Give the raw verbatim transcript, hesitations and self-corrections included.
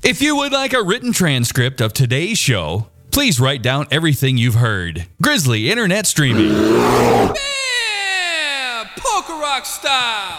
If you would like a written transcript of today's show, please write down everything you've heard. Grizzly Internet Streaming. Yeah! Poker Rock style!